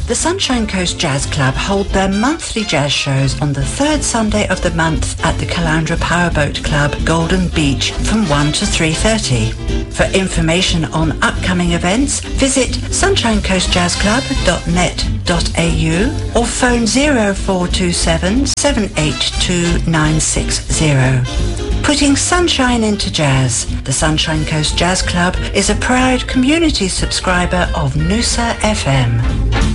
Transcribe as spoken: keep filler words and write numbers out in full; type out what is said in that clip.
The Sunshine Coast Jazz Club hold their monthly jazz shows on the third Sunday of the month at the Caloundra Powerboat Club, Golden Beach, from one to three thirty. For information on upcoming events, visit sunshine coast jazz club dot net dot a u or phone zero four two seven, seven eight two, nine six zero. Putting sunshine into jazz. The Sunshine Coast Jazz Club is a proud community subscriber of Noosa F M.